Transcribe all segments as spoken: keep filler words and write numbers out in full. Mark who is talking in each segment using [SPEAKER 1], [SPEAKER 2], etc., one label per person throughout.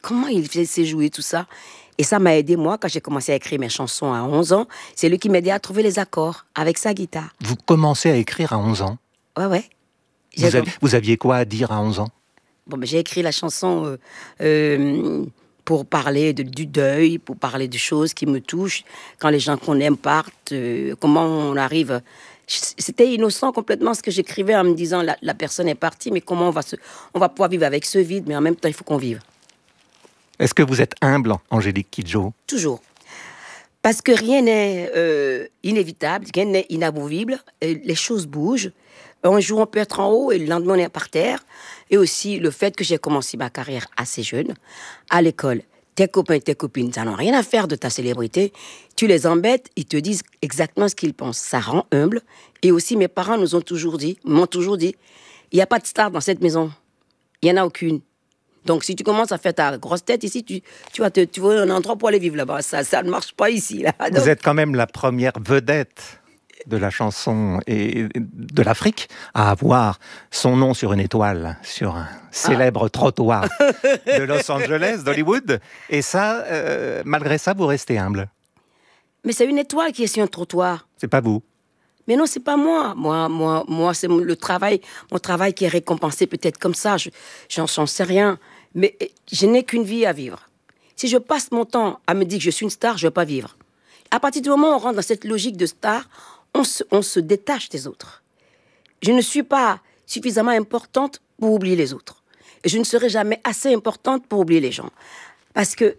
[SPEAKER 1] comment il faisait jouer tout ça. Et ça m'a aidé, moi, quand j'ai commencé à écrire mes chansons à onze ans. C'est lui qui m'aidait à trouver les accords avec sa guitare.
[SPEAKER 2] Vous commencez à écrire à onze ans?
[SPEAKER 1] Ouais, ouais.
[SPEAKER 2] Vous, aviez, vous aviez quoi à dire à onze ans?
[SPEAKER 1] Bon, ben, j'ai écrit la chanson euh, euh, pour parler de, du deuil, pour parler de choses qui me touchent. Quand les gens qu'on aime partent, euh, comment on arrive... C'était innocent complètement ce que j'écrivais en me disant la, la personne est partie, mais comment on va, se, on va pouvoir vivre avec ce vide, mais en même temps, il faut qu'on vive.
[SPEAKER 2] Est-ce que vous êtes humble, Angélique Kidjo?
[SPEAKER 1] Toujours. Parce que rien n'est euh, inévitable, rien n'est inamovible. Les choses bougent. Un jour, on peut être en haut et le lendemain, on est par terre. Et aussi, le fait que j'ai commencé ma carrière assez jeune, à l'école, tes copains et tes copines, ça n'a rien à faire de ta célébrité. Tu les embêtes, ils te disent exactement ce qu'ils pensent. Ça rend humble. Et aussi, mes parents nous ont toujours dit, m'ont toujours dit, il n'y a pas de star dans cette maison. Il n'y en a aucune. Donc, si tu commences à faire ta grosse tête ici, tu, tu vas te, tu vas un endroit pour aller vivre là-bas. Ça, ça ne marche pas ici. Là. Donc...
[SPEAKER 2] Vous êtes quand même la première vedette de la chanson et de l'Afrique à avoir son nom sur une étoile, sur un célèbre ah. trottoir de Los Angeles, d'Hollywood. Et ça, euh, malgré ça, vous restez humble.
[SPEAKER 1] Mais c'est une étoile qui est sur un trottoir.
[SPEAKER 2] C'est pas vous.
[SPEAKER 1] Mais non, c'est pas moi. Moi, moi, moi, c'est le travail, mon travail qui est récompensé peut-être comme ça. Je, j'en, j'en sais rien. Mais je n'ai qu'une vie à vivre. Si je passe mon temps à me dire que je suis une star, je ne vais pas vivre. À partir du moment où on rentre dans cette logique de star, on se, on se détache des autres. Je ne suis pas suffisamment importante pour oublier les autres. Et je ne serai jamais assez importante pour oublier les gens. Parce que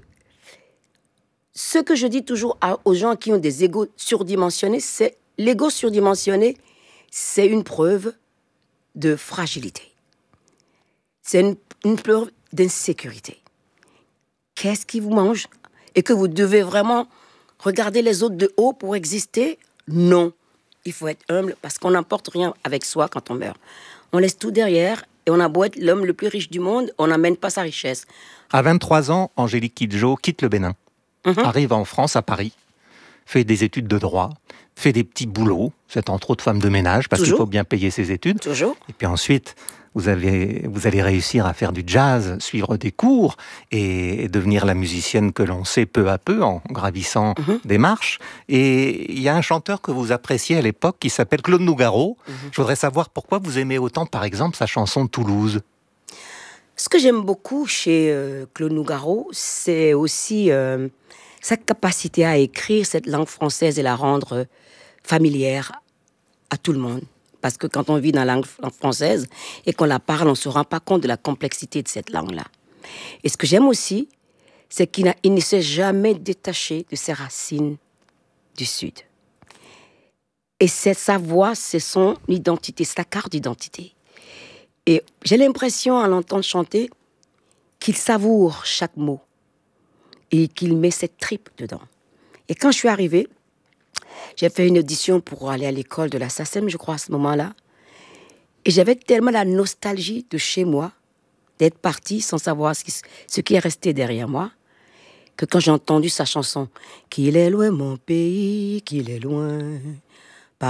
[SPEAKER 1] ce que je dis toujours à, aux gens qui ont des égos surdimensionnés, c'est l'ego surdimensionné, c'est une preuve de fragilité. C'est une, une preuve d'insécurité. Qu'est-ce qui vous mange? Et que vous devez vraiment regarder les autres de haut pour exister? Non. Il faut être humble parce qu'on n'emporte rien avec soi quand on meurt. On laisse tout derrière et on a beau être l'homme le plus riche du monde, on n'amène pas sa richesse.
[SPEAKER 2] À vingt-trois ans, Angélique Kidjo quitte le Bénin, mm-hmm. arrive en France, à Paris, fait des études de droit, fait des petits boulots, vous êtes entre autres femme de ménage, parce Toujours. qu'il faut bien payer ses études.
[SPEAKER 1] Toujours.
[SPEAKER 2] Et puis ensuite, vous, avez, vous allez réussir à faire du jazz, suivre des cours, et, et devenir la musicienne que l'on sait peu à peu, en gravissant mm-hmm. des marches. Et il y a un chanteur que vous appréciez à l'époque, qui s'appelle Claude Nougaro. Mm-hmm. Je voudrais savoir pourquoi vous aimez autant, par exemple, sa chanson « Toulouse ».
[SPEAKER 1] Ce que j'aime beaucoup chez euh, Claude Nougaro, c'est aussi euh, sa capacité à écrire cette langue française et la rendre euh, familière à tout le monde. Parce que quand on vit dans la langue française et qu'on la parle, on ne se rend pas compte de la complexité de cette langue-là. Et ce que j'aime aussi, c'est qu'il il ne s'est jamais détaché de ses racines du Sud. Et c'est sa voix, c'est son identité, c'est sa carte d'identité. Et j'ai l'impression, à l'entendre chanter, qu'il savoure chaque mot et qu'il met ses tripes dedans. Et quand je suis arrivée, j'ai fait une audition pour aller à l'école de la S A C E M, je crois, à ce moment-là. Et j'avais tellement la nostalgie de chez moi, d'être partie sans savoir ce qui, ce qui est resté derrière moi, que quand j'ai entendu sa chanson « Qu'il est loin mon pays, qu'il est loin,